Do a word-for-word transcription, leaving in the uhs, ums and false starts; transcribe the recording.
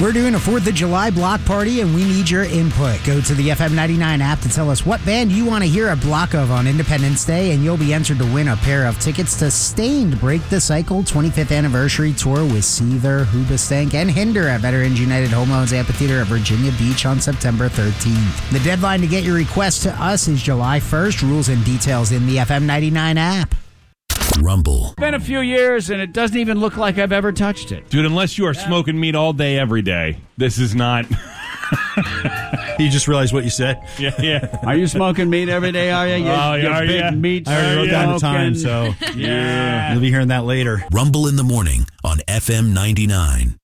We're doing a fourth of July block party, and we need your input. Go to the F M ninety-nine app to tell us what band you want to hear a block of on Independence Day, and you'll be entered to win a pair of tickets to Stained Break the Cycle twenty-fifth Anniversary Tour with Seether, Hoobastank, and Hinder at Veterans United Home Loans Amphitheater at Virginia Beach on September thirteenth. The deadline to get your request to us is July first. Rules and details in the F M ninety-nine app. Rumble. It's been a few years, and it doesn't even look like I've ever touched it. Dude, unless you are yeah. smoking meat all day, every day, this is not... You just realized what you said? Yeah, yeah. Are you smoking meat every day, are you? You, oh, you are big you? meat I already wrote down the time, so yeah. you'll be hearing that later. Rumble in the morning on F M ninety-nine.